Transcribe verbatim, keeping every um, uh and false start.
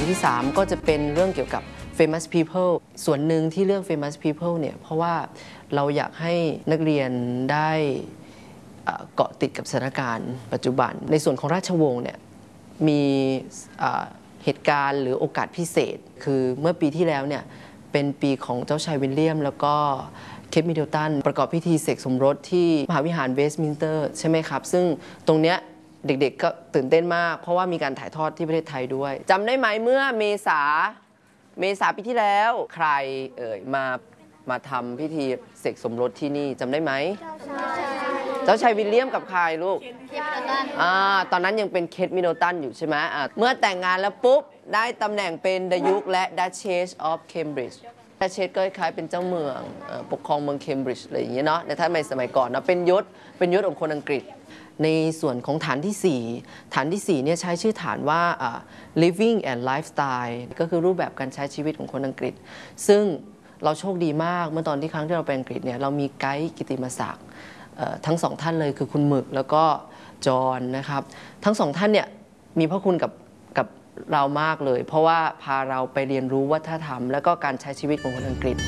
ที่สามก็จะเป็นเรื่องเกี่ยวกับ famous people ส่วนหนึ่งที่เลือก famous people เนี่ยเพราะว่าเราอยากให้นักเรียนได้เกาะติดกับสถานการณ์ปัจจุบันในส่วนของราชวงศ์เนี่ยมีเหตุการณ์หรือโอกาสพิเศษคือเมื่อปีที่แล้วเนี่ยเป็นปีของเจ้าชายวิลเลียมแล้วก็เคทมิดเดิลตันประกอบพิธีเสกสมรสที่มหาวิหารเวสต์มินสเตอร์ใช่ไหมครับซึ่งตรงเนี้ยเด็กๆก็ตื่นเต้นมากเพราะว่ามีการถ่ายทอดที่ประเทศไทยด้วยจำได้ไหมเมื่อเมษาเมษาปีที่แล้วใครเอ่ยมามาทำพิธีเสกสมรสที่นี่จำได้ไหมเจ้าชายวิลเลียมกับใครลูกอ่าตอนนั้นยังเป็นเคทมิดเดิลตันอยู่ใช่ไหมอ่าเมื่อแต่งงานแล้วปุ๊บได้ตำแหน่งเป็น The Duke และ Duchess of Cambridge ดัชเชสก็คล้ายเป็นเจ้าเมืองปกครองเมืองเคมบริดจ์อะไรอย่างเงี้ยเนาะในถ้าในสมัยก่อนเนาะเป็นยศเป็นยศของคนอังกฤษในส่วนของฐานที่สี่ฐานที่สี่เนี่ยใช้ชื่อฐานว่า living and lifestyle ก็คือรูปแบบการใช้ชีวิตของคนอังกฤษซึ่งเราโชคดีมากเมื่อตอนที่ครั้งที่เราไปอังกฤษเนี่ยเรามีไกด์กิตติมศักดิ์ทั้งสองท่านเลยคือคุณหมึกแล้วก็จอห์นนะครับทั้งสองท่านเนี่ยมีพระคุณกับกับเรามากเลยเพราะว่าพาเราไปเรียนรู้วัฒนธรรมและก็การใช้ชีวิตของคนอังกฤษ